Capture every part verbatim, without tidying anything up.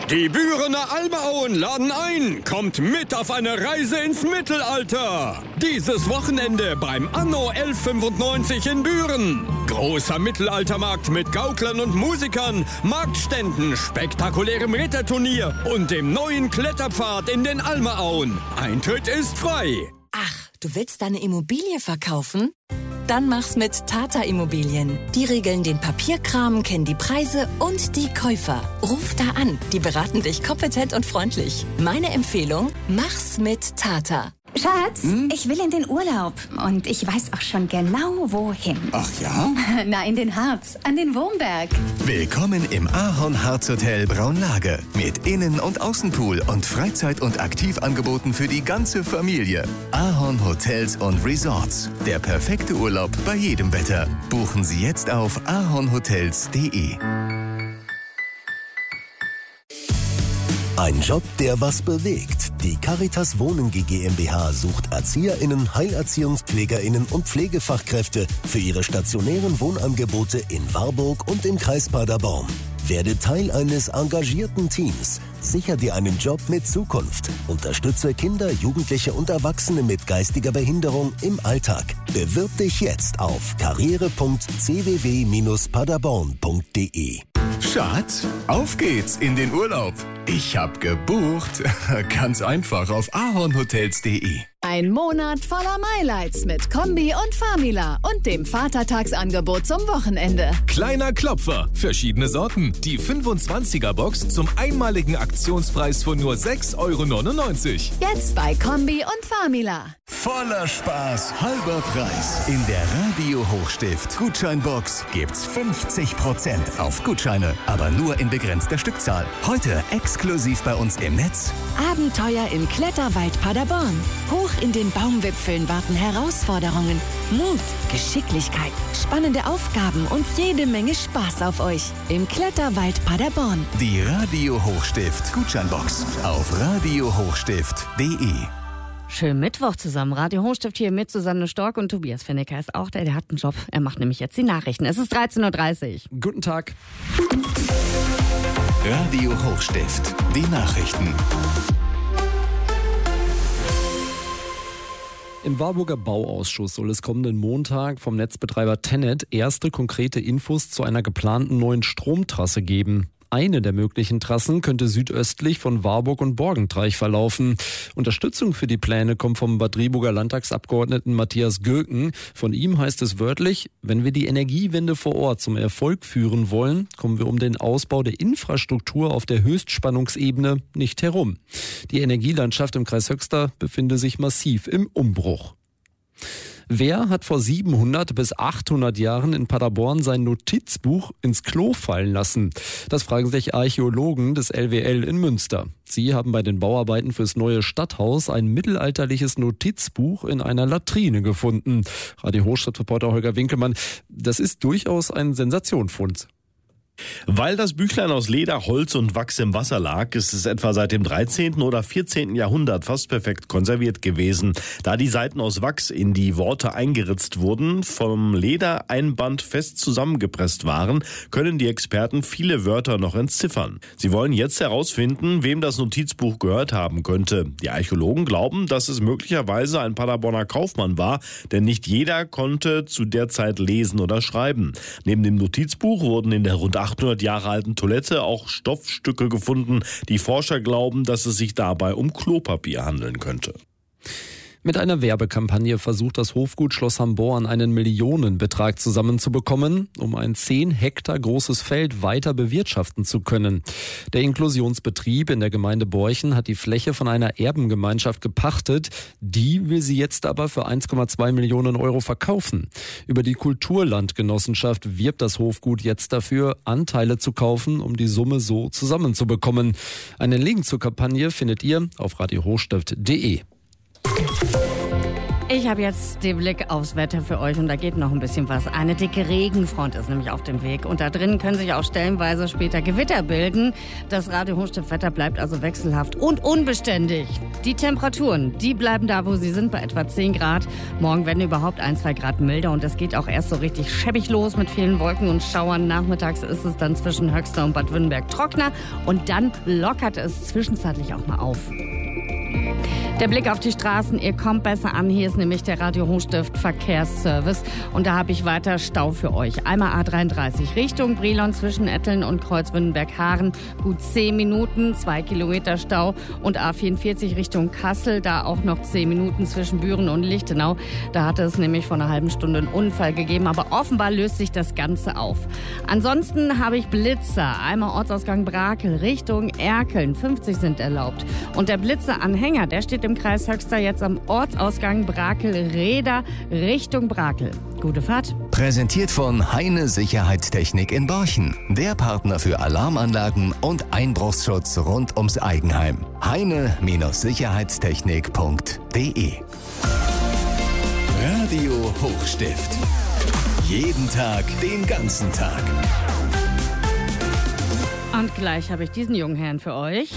Die Bürener Almauen laden ein. Kommt mit auf eine Reise ins Mittelalter. Dieses Wochenende beim Anno elf fünfundneunzig in Büren. Großer Mittelaltermarkt mit Gauklern und Musikern, Marktständen, spektakulärem Ritterturnier und dem neuen Kletterpfad in den Almauen. Eintritt ist frei. Ach, du willst deine Immobilie verkaufen? Dann mach's mit Tata Immobilien. Die regeln den Papierkram, kennen die Preise und die Käufer. Ruf da an, die beraten dich kompetent und freundlich. Meine Empfehlung, mach's mit Tata. Schatz, hm? ich will in den Urlaub und ich weiß auch schon genau, wohin. Ach ja? Na, in den Harz, an den Wurmberg. Willkommen im Ahorn-Harz Hotel Braunlage. Mit Innen- und Außenpool und Freizeit- und Aktivangeboten für die ganze Familie. Ahorn Hotels und Resorts. Der perfekte Urlaub bei jedem Wetter. Buchen Sie jetzt auf ahornhotels punkt de. Ein Job, der was bewegt. Die Caritas Wohnen GmbH sucht ErzieherInnen, HeilerziehungspflegerInnen und Pflegefachkräfte für ihre stationären Wohnangebote in Warburg und im Kreis Paderborn. Werde Teil eines engagierten Teams. Sicher dir einen Job mit Zukunft. Unterstütze Kinder, Jugendliche und Erwachsene mit geistiger Behinderung im Alltag. Bewirb dich jetzt auf karriere punkt c w w bindestrich paderborn punkt de. Schatz, auf geht's in den Urlaub. Ich hab gebucht. Ganz einfach auf ahornhotels punkt de. Ein Monat voller Highlights mit Kombi und Famila und dem Vatertagsangebot zum Wochenende. Kleiner Klopfer, verschiedene Sorten. Die fünfundzwanziger Box zum einmaligen Aktionspreis von nur sechs Euro neunundneunzig. Jetzt bei Kombi und Famila. Voller Spaß, halber Preis. In der Radio Hochstift Gutscheinbox gibt's fünfzig Prozent auf Gutscheine, aber nur in begrenzter Stückzahl. Heute exklusiv bei uns im Netz. Abenteuer im Kletterwald Paderborn. Hoch in den Baumwipfeln warten Herausforderungen, Mut, Geschicklichkeit, spannende Aufgaben und jede Menge Spaß auf euch im Kletterwald Paderborn. Die Radio Hochstift Gutscheinbox auf radio hochstift punkt de. Schönen Mittwoch zusammen. Radio Hochstift hier mit Susanne Stork und Tobias Finnecker ist auch der. Der hat einen Job. Er macht nämlich jetzt die Nachrichten. Es ist dreizehn Uhr dreißig. Guten Tag. Radio Hochstift, die Nachrichten. Im Warburger Bauausschuss soll es kommenden Montag vom Netzbetreiber Tennet erste konkrete Infos zu einer geplanten neuen Stromtrasse geben. Eine der möglichen Trassen könnte südöstlich von Warburg und Borgentreich verlaufen. Unterstützung für die Pläne kommt vom Bad Driburger Landtagsabgeordneten Matthias Göken. Von ihm heißt es wörtlich, wenn wir die Energiewende vor Ort zum Erfolg führen wollen, kommen wir um den Ausbau der Infrastruktur auf der Höchstspannungsebene nicht herum. Die Energielandschaft im Kreis Höxter befinde sich massiv im Umbruch. Wer hat vor siebenhundert bis achthundert Jahren in Paderborn sein Notizbuch ins Klo fallen lassen? Das fragen sich Archäologen des L W L in Münster. Sie haben bei den Bauarbeiten fürs neue Stadthaus ein mittelalterliches Notizbuch in einer Latrine gefunden. Radio Hochstadt-Reporter Holger Winkelmann, das ist durchaus ein Sensationsfund. Weil das Büchlein aus Leder, Holz und Wachs im Wasser lag, ist es etwa seit dem dreizehnten oder vierzehnten Jahrhundert fast perfekt konserviert gewesen. Da die Seiten aus Wachs in die Worte eingeritzt wurden, vom Ledereinband fest zusammengepresst waren, können die Experten viele Wörter noch entziffern. Sie wollen jetzt herausfinden, wem das Notizbuch gehört haben könnte. Die Archäologen glauben, dass es möglicherweise ein Paderborner Kaufmann war, denn nicht jeder konnte zu der Zeit lesen oder schreiben. Neben dem Notizbuch wurden in der rund achthundert Jahre alten Toilette auch Stoffstücke gefunden. Die Forscher glauben, dass es sich dabei um Klopapier handeln könnte. Mit einer Werbekampagne versucht das Hofgut Schloss Hamborn einen Millionenbetrag zusammenzubekommen, um ein zehn Hektar großes Feld weiter bewirtschaften zu können. Der Inklusionsbetrieb in der Gemeinde Borchen hat die Fläche von einer Erbengemeinschaft gepachtet. Die will sie jetzt aber für eins Komma zwei Millionen Euro verkaufen. Über die Kulturlandgenossenschaft wirbt das Hofgut jetzt dafür, Anteile zu kaufen, um die Summe so zusammenzubekommen. Einen Link zur Kampagne findet ihr auf radio hochstift punkt de. Ich habe jetzt den Blick aufs Wetter für euch und da geht noch ein bisschen was. Eine dicke Regenfront ist nämlich auf dem Weg und da drin können sich auch stellenweise später Gewitter bilden. Das Radio Hochstift Wetter bleibt also wechselhaft und unbeständig. Die Temperaturen, die bleiben da, wo sie sind, bei etwa zehn Grad. Morgen werden überhaupt ein, zwei Grad milder und es geht auch erst so richtig schäbig los mit vielen Wolken und Schauern. Nachmittags ist es dann zwischen Höxter und Bad Wünnenberg trockener und dann lockert es zwischenzeitlich auch mal auf. Der Blick auf die Straßen, ihr kommt besser an. Hier ist nämlich der Radio Hochstift Verkehrsservice und da habe ich weiter Stau für euch. Einmal A dreiunddreißig Richtung Brilon zwischen Etteln und Kreuz-Wünnenberg-Haaren. Gut zehn Minuten, zwei Kilometer Stau. Und A vierundvierzig Richtung Kassel, da auch noch zehn Minuten zwischen Büren und Lichtenau. Da hatte es nämlich vor einer halben Stunde einen Unfall gegeben, aber offenbar löst sich das Ganze auf. Ansonsten habe ich Blitzer. Einmal Ortsausgang Brakel Richtung Erkeln. fünfzig sind erlaubt. Und der Blitzeranhänger, der steht im Kreis Höxter jetzt am Ortsausgang Brakel-Reda Richtung Brakel. Gute Fahrt. Präsentiert von Heine Sicherheitstechnik in Borchen. Der Partner für Alarmanlagen und Einbruchsschutz rund ums Eigenheim. Heine-Sicherheitstechnik punkt de Radio Hochstift. Jeden Tag, den ganzen Tag. Und gleich habe ich diesen jungen Herrn für euch.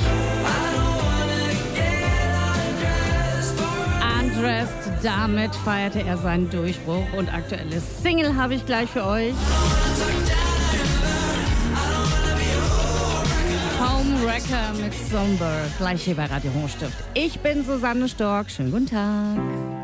Undressed, damit feierte er seinen Durchbruch und aktuelles Single habe ich gleich für euch. Homewrecker mit Songbird, gleich hier bei Radio Hochstift. Ich bin Susanne Stork, schönen guten Tag.